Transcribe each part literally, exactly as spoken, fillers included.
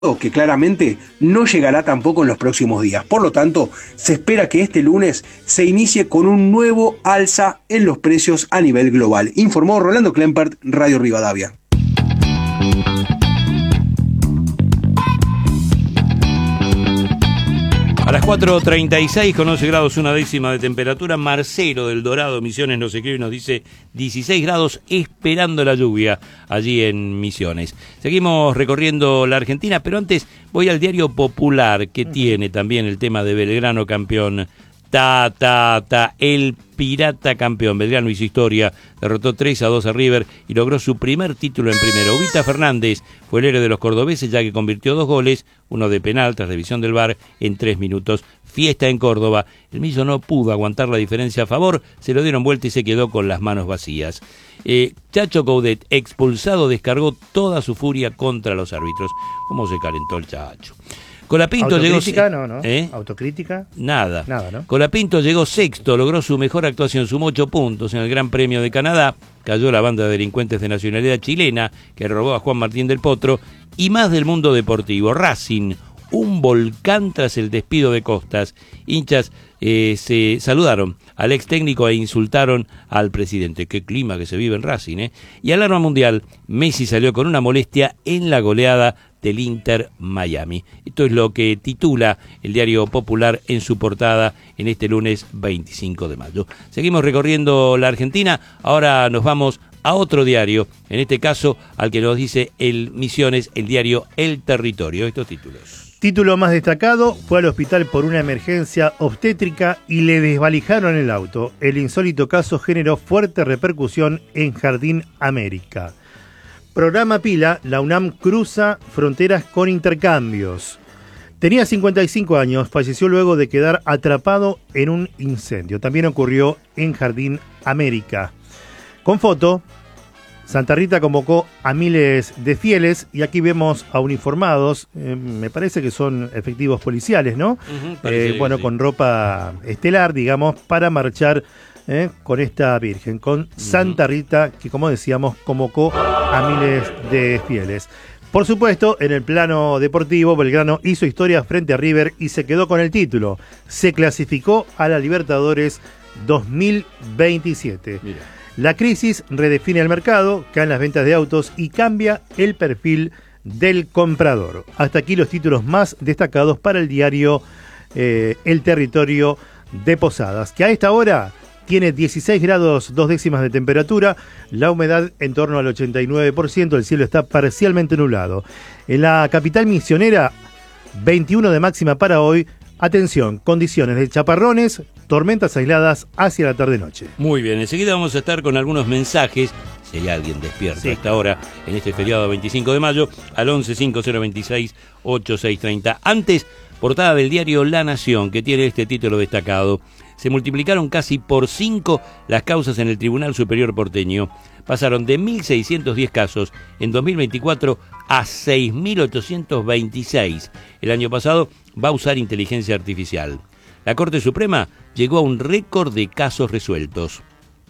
que claramente no llegará tampoco en los próximos días. Por lo tanto, se espera que este lunes se inicie con un nuevo alza en los precios a nivel global, informó Rolando Klempert, Radio Rivadavia. A las cuatro treinta y seis, con once grados una décima de temperatura, Marcelo del Dorado Misiones nos escribe y nos dice dieciséis grados esperando la lluvia allí en Misiones. Seguimos recorriendo la Argentina, pero antes voy al Diario Popular, que tiene también el tema de Belgrano campeón. Ta, ta, ta, el pirata campeón. Belgrano hizo historia, derrotó tres a dos a River y logró su primer título en primera. Ubita Fernández fue el héroe de los cordobeses, ya que convirtió dos goles, uno de penal tras revisión del V A R en tres minutos. Fiesta en Córdoba. El Millo no pudo aguantar la diferencia a favor, se lo dieron vuelta y se quedó con las manos vacías. Eh, Chacho Coudet, expulsado, descargó toda su furia contra los árbitros. ¿Cómo se calentó el Chacho? Colapinto ¿Autocrítica? llegó... No, no. ¿Eh? ¿Autocrítica? Nada. Nada, ¿no? Colapinto llegó sexto, logró su mejor actuación, sumó ocho puntos en el Gran Premio de Canadá, cayó la banda de delincuentes de nacionalidad chilena que robó a Juan Martín del Potro, y más del mundo deportivo. Racing, un volcán tras el despido de Costas. Hinchas eh, se saludaron al ex técnico e insultaron al presidente. Qué clima que se vive en Racing, ¿eh? Y alarma mundial, Messi salió con una molestia en la goleada del Inter Miami. Esto es lo que titula el Diario Popular en su portada en este lunes veinticinco de mayo. Seguimos recorriendo la Argentina, ahora nos vamos a otro diario, en este caso al que nos dice el Misiones, el diario El Territorio. Estos títulos. Título más destacado: fue al hospital por una emergencia obstétrica y le desvalijaron el auto. El insólito caso generó fuerte repercusión en Jardín América. Programa Pila, la UNAM cruza fronteras con intercambios. Tenía cincuenta y cinco años, falleció luego de quedar atrapado en un incendio. También ocurrió en Jardín América. Con foto, Santa Rita convocó a miles de fieles y aquí vemos a uniformados, eh, me parece que son efectivos policiales, ¿no? Uh-huh, eh, bueno, sí. Con ropa estelar, digamos, para marchar Eh, con esta Virgen, con Santa Rita, que como decíamos convocó a miles de fieles. Por supuesto, en el plano deportivo, Belgrano hizo historia frente a River y se quedó con el título. Se clasificó a la Libertadores dos mil veintisiete. Mira. La crisis redefine el mercado, caen las ventas de autos y cambia el perfil del comprador. Hasta aquí los títulos más destacados para el diario eh, El Territorio de Posadas, que a esta hora tiene dieciséis grados dos décimas de temperatura, la humedad en torno al ochenta y nueve por ciento, el cielo está parcialmente nublado. En la capital misionera, veintiuno de máxima para hoy. Atención, condiciones de chaparrones, tormentas aisladas hacia la tarde-noche. Muy bien, enseguida vamos a estar con algunos mensajes, si hay alguien despierto sí. a esta hora, en este feriado veinticinco de mayo, al once cinco cero veintiséis ochenta y seis treinta. Antes, portada del diario La Nación, que tiene este título destacado. Se multiplicaron casi por cinco las causas en el Tribunal Superior porteño. Pasaron de mil seiscientos diez casos en dos mil veinticuatro a seis mil ochocientos veintiséis. El año pasado va a usar inteligencia artificial. La Corte Suprema llegó a un récord de casos resueltos.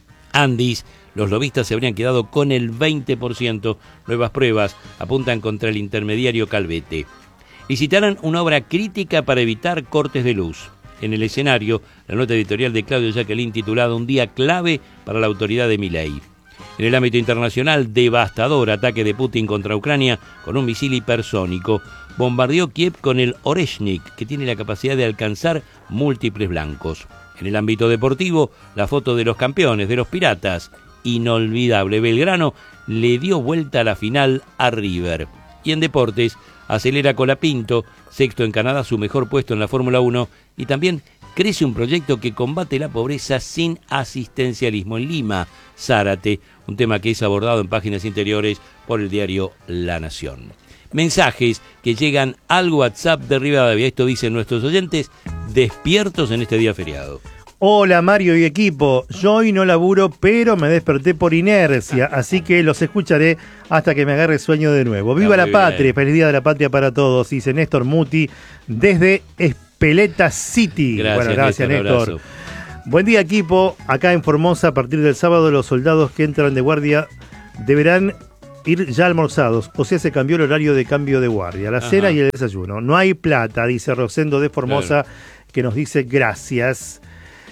Andis, los lobistas se habrían quedado con el veinte por ciento. Nuevas pruebas apuntan contra el intermediario Calvete. Licitarán una obra crítica para evitar cortes de luz. En el escenario, la nota editorial de Claudio Jacqueline titulada Un día clave para la autoridad de Milei. En el ámbito internacional, devastador ataque de Putin contra Ucrania con un misil hipersónico. Bombardeó Kiev con el Oreshnik, que tiene la capacidad de alcanzar múltiples blancos. En el ámbito deportivo, la foto de los campeones, de los Piratas. Inolvidable, Belgrano le dio vuelta a la final a River. Y en deportes, acelera Colapinto, sexto en Canadá, su mejor puesto en la Fórmula uno, y también crece un proyecto que combate la pobreza sin asistencialismo en Lima, Zárate, un tema que es abordado en páginas interiores por el diario La Nación. Mensajes que llegan al WhatsApp de Rivadavia, esto dicen nuestros oyentes, despiertos en este día feriado. Hola Mario y equipo, yo hoy no laburo, pero me desperté por inercia, así que los escucharé hasta que me agarre sueño de nuevo. ¡Viva la patria! Feliz Día de la Patria para todos, dice Néstor Muti desde Espeleta City. Gracias, bueno, gracias Néstor. Néstor. Buen día equipo, acá en Formosa a partir del sábado los soldados que entran de guardia deberán ir ya almorzados, o sea, se cambió el horario de cambio de guardia, la Ajá. cena y el desayuno. No hay plata, dice Rosendo de Formosa, Claro. que nos dice gracias.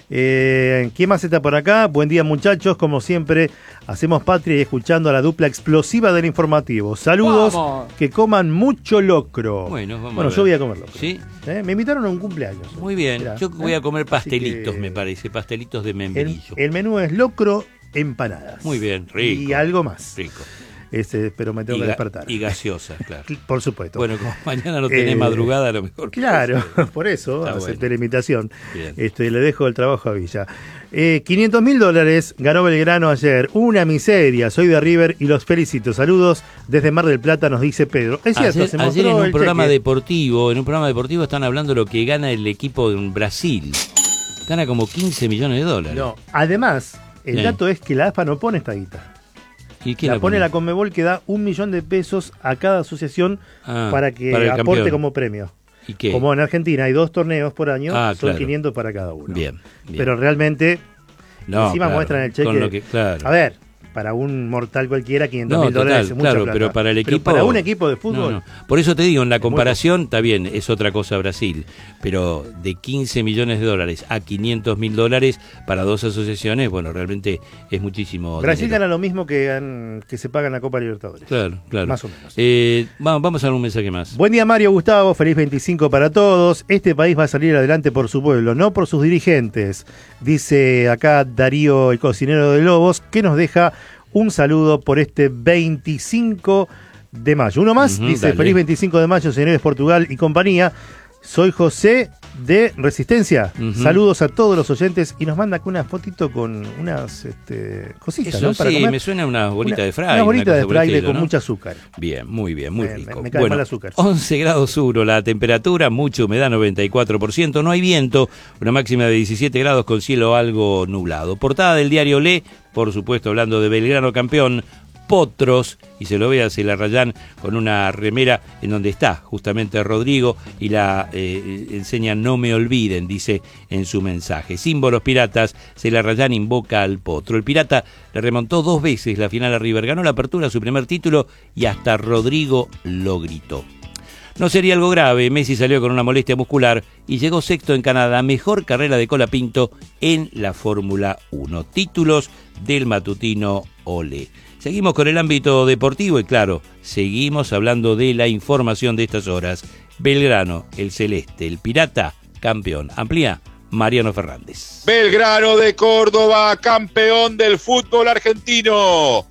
Eh, ¿Quién más está por acá? Buen día, muchachos. Como siempre, hacemos patria y escuchando a la dupla explosiva del informativo. Saludos, Vamos. que coman mucho locro. Bueno, vamos Bueno, a ver. yo voy a comer locro. ¿Sí? ¿Eh? Me invitaron a un cumpleaños. Muy bien. Mirá, Yo voy ¿eh? a comer Así pastelitos, que me parece. Pastelitos de El, membrillo. el menú es locro, empanadas. Muy bien, rico. Y algo más. Rico. Este, pero me tengo Y, que ga- despertar. y gaseosa, claro. Por supuesto. Bueno, como mañana no tenés Eh, madrugada, a lo mejor. Claro, por eso Está acepté bueno. la invitación. Bien. Este, le dejo el trabajo a Villa. Eh, quinientos mil dólares ganó Belgrano ayer. Una miseria. Soy de River y los felicito. Saludos desde Mar del Plata, nos dice Pedro. Es cierto, Ayer, se ayer mostró en un el programa cheque. deportivo, en un programa deportivo están hablando de lo que gana el equipo de Brasil. Gana como quince millones de dólares. No, además, el Sí. dato es que la A F A no pone esta guita. ¿Y quién La, la pone pone? la Conmebol, que da un millón de pesos a cada asociación Ah, para que para el aporte campeón. como premio. ¿Y qué? Como en Argentina hay dos torneos por año, Ah, son claro. quinientos para cada uno. Bien, bien. Pero realmente, No, encima claro, muestran el cheque. con lo que- claro. A ver, para un mortal cualquiera, quinientos No, mil dólares total, es mucha claro, plata. pero para el equipo... para un equipo de fútbol, No, no. Por eso te digo, en la Es muy comparación, está bien, es otra cosa Brasil, pero de quince millones de dólares a quinientos mil dólares para dos asociaciones, bueno, realmente es muchísimo Brasil dinero. gana lo mismo que, gan- que se paga en la Copa Libertadores. Claro, claro. Más o menos. Eh, vamos, vamos a dar un mensaje más. Buen día, Mario, Gustavo, feliz veinticinco para todos. Este país va a salir adelante por su pueblo, no por sus dirigentes, dice acá Darío, el cocinero de Lobos, que nos deja un saludo por este veinticinco de mayo. Uno más, Ujú, dice, dale. feliz veinticinco de mayo, señores Portugal y compañía. Soy José de Resistencia. Ujú. Saludos a todos los oyentes y nos manda acá una fotito con unas este, cositas, Eso ¿no? Para sí, comer. me suena una bolita Una- de fraile. Una bolita de cosa por el fraile estilo, con ¿no? mucho azúcar. Bien, muy bien, muy Me- rico. me- me cae bueno, mal el azúcar. once grados sur, la temperatura, mucha humedad, noventa y cuatro por ciento, no hay viento, una máxima de diecisiete grados con cielo algo nublado. Portada del diario Le, por supuesto, hablando de Belgrano campeón, Potros, y se lo ve a Celarrayán con una remera en donde está justamente Rodrigo y la eh, enseña no me olviden, dice en su mensaje. Símbolos piratas, Celarrayán invoca al Potro. El pirata le remontó dos veces la final a River, ganó la apertura, su primer título, y hasta Rodrigo lo gritó. No sería algo grave, Messi salió con una molestia muscular y llegó sexto en Canadá, mejor carrera de Colapinto en la Fórmula uno. Títulos del matutino Olé. Seguimos con el ámbito deportivo y claro, seguimos hablando de la información de estas horas. Belgrano, el celeste, el pirata, campeón. Amplía Mariano Fernández. Belgrano de Córdoba, campeón del fútbol argentino.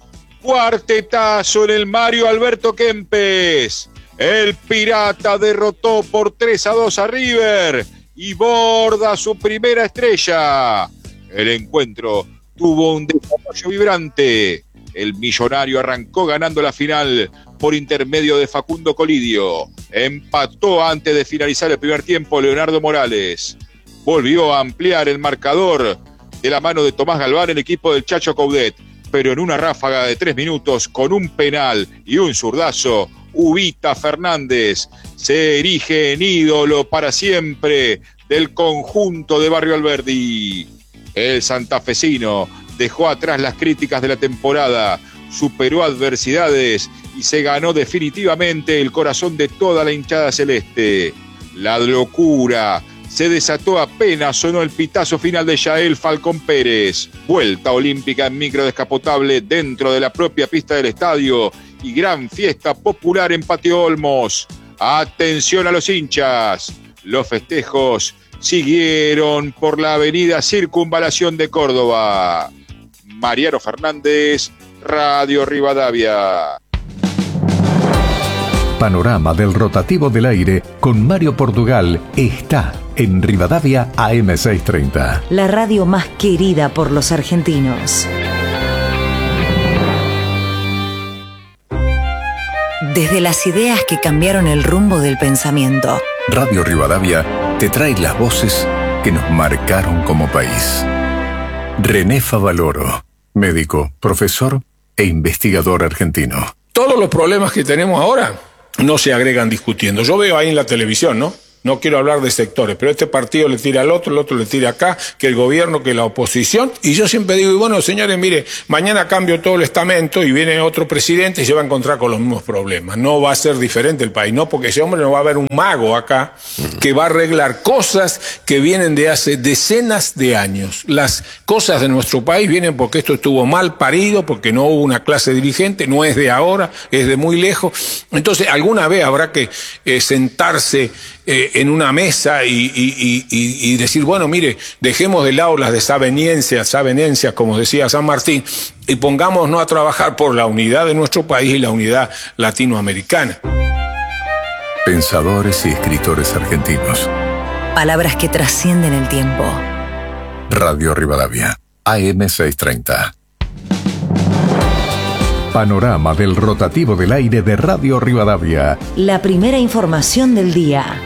Cuartetazo en el Mario Alberto Kempes. El pirata derrotó por tres a dos a River y borda su primera estrella. El encuentro tuvo un desarrollo vibrante. El millonario arrancó ganando la final por intermedio de Facundo Colidio. Empató antes de finalizar el primer tiempo Leonardo Morales. Volvió a ampliar el marcador de la mano de Tomás Galván, el equipo del Chacho Coudet. Pero en una ráfaga de tres minutos, con un penal y un zurdazo, Ubita Fernández se erige en ídolo para siempre del conjunto de Barrio Alberdi. El santafesino dejó atrás las críticas de la temporada, superó adversidades y se ganó definitivamente el corazón de toda la hinchada celeste. La locura se desató apenas sonó el pitazo final de Yael Falcón Pérez. Vuelta olímpica en micro descapotable dentro de la propia pista del estadio y gran fiesta popular en Patio Olmos. Atención a los hinchas. Los festejos siguieron por la avenida Circunvalación de Córdoba. Mariano Fernández, Radio Rivadavia. Panorama del rotativo del aire con Mario Portugal está en Rivadavia A M seiscientos treinta. La radio más querida por los argentinos. Desde las ideas que cambiaron el rumbo del pensamiento. Radio Rivadavia te trae las voces que nos marcaron como país. René Favaloro, médico, profesor e investigador argentino. Todos los problemas que tenemos ahora no se agregan discutiendo. Yo veo ahí en la televisión, ¿no? No quiero hablar de sectores, pero este partido le tira al otro, el otro le tira acá, que el gobierno, que la oposición. Y yo siempre digo, y bueno, señores, mire, mañana cambio todo el estamento y viene otro presidente y se va a encontrar con los mismos problemas. No va a ser diferente el país, no, porque ese hombre no va a haber un mago acá que va a arreglar cosas que vienen de hace decenas de años. Las cosas de nuestro país vienen porque esto estuvo mal parido, porque no hubo una clase dirigente, no es de ahora, es de muy lejos. Entonces, alguna vez habrá que eh, sentarse eh, en una mesa y, y, y, y decir, bueno, mire, dejemos de lado las desavenencias, desavenencias, como decía San Martín, y pongámonos a trabajar por la unidad de nuestro país y la unidad latinoamericana. Pensadores y escritores argentinos. Palabras que trascienden el tiempo. Radio Rivadavia, A M seiscientos treinta. Panorama del rotativo del aire de Radio Rivadavia. La primera información del día.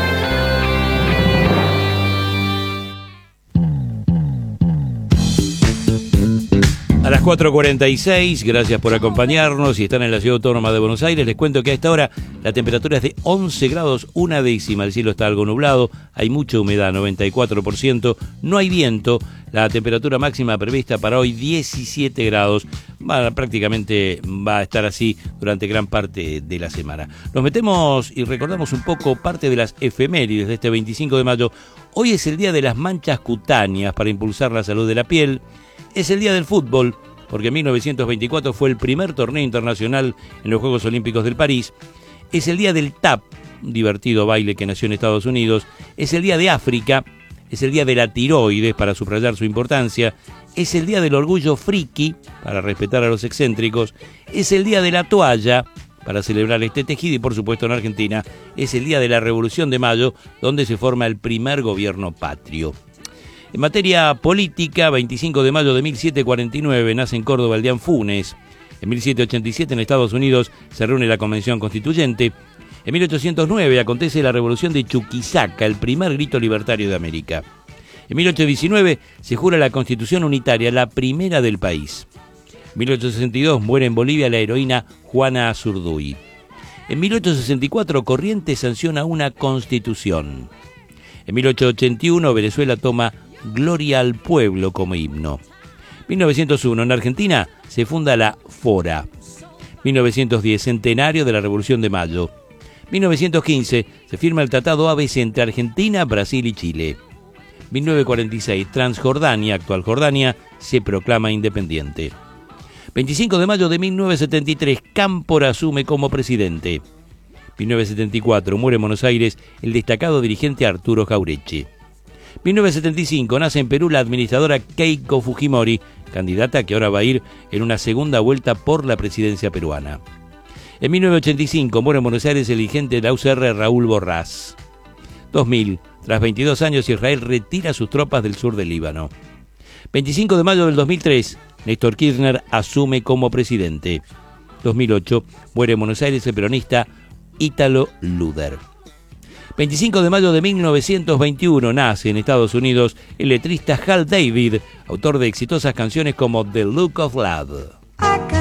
A las cuatro cuarenta y seis, gracias por acompañarnos. Si están en la Ciudad Autónoma de Buenos Aires, les cuento que a esta hora la temperatura es de once grados, una décima. El cielo está algo nublado, hay mucha humedad, noventa y cuatro por ciento. No hay viento. La temperatura máxima prevista para hoy, diecisiete grados. Va, prácticamente va a estar así durante gran parte de la semana. Nos metemos y recordamos un poco parte de las efemérides de este veinticinco de mayo. Hoy es el día de las manchas cutáneas para impulsar la salud de la piel. Es el día del fútbol, porque en mil novecientos veinticuatro fue el primer torneo internacional en los Juegos Olímpicos del París. Es el día del tap, un divertido baile que nació en Estados Unidos. Es el día de África. Es el día de la tiroides, para subrayar su importancia. Es el día del orgullo friki, para respetar a los excéntricos. Es el día de la toalla, para celebrar este tejido. Y por supuesto en Argentina es el día de la Revolución de Mayo, donde se forma el primer gobierno patrio. En materia política, veinticinco de mayo de mil setecientos cuarenta y nueve nace en Córdoba Eldián Funes. En mil setecientos ochenta y siete en Estados Unidos se reúne la Convención Constituyente. En mil ochocientos nueve acontece la Revolución de Chuquisaca, el primer grito libertario de América. En mil ochocientos diecinueve se jura la Constitución Unitaria, la primera del país. En mil ochocientos sesenta y dos muere en Bolivia la heroína Juana Azurduy. En mil ochocientos sesenta y cuatro Corrientes sanciona una constitución. En mil ochocientos ochenta y uno Venezuela toma Gloria al Pueblo como himno. mil novecientos uno en Argentina se funda la Fora. mil novecientos diez centenario de la Revolución de Mayo. mil novecientos quince se firma el Tratado A B C entre Argentina, Brasil y Chile. mil novecientos cuarenta y seis Transjordania, actual Jordania, se proclama independiente. veinticinco de mayo de mil novecientos setenta y tres Cámpora asume como presidente. mil novecientos setenta y cuatro muere en Buenos Aires el destacado dirigente Arturo Jauretche. mil novecientos setenta y cinco nace en Perú la administradora Keiko Fujimori, candidata que ahora va a ir en una segunda vuelta por la presidencia peruana. En mil novecientos ochenta y cinco muere en Buenos Aires el dirigente de la U C R Raúl Borrás. dos mil, tras veintidós años, Israel retira sus tropas del sur del Líbano. veinticinco de mayo del dos mil tres, Néstor Kirchner asume como presidente. dos mil ocho, muere en Buenos Aires el peronista Ítalo Luder. veinticinco de mayo de mil novecientos veintiuno nace en Estados Unidos el letrista Hal David, autor de exitosas canciones como The Look of Love.